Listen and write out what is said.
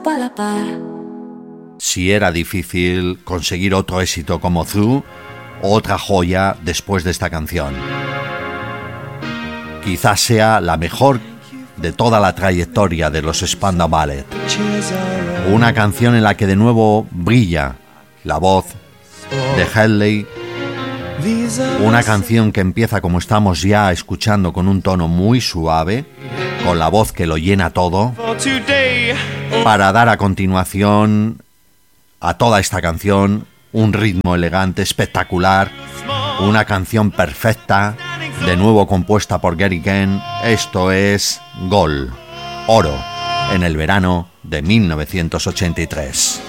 Si era difícil conseguir otro éxito como Through, otra joya después de esta canción. Quizás sea la mejor de toda la trayectoria de los Spandau Ballet. Una canción en la que de nuevo brilla la voz de Hedley. Una canción que empieza, como estamos ya escuchando, con un tono muy suave, con la voz que lo llena todo, para dar a continuación a toda esta canción un ritmo elegante, espectacular, una canción perfecta, de nuevo compuesta por Gary Kent. Esto es Gold, oro, en el verano de 1983.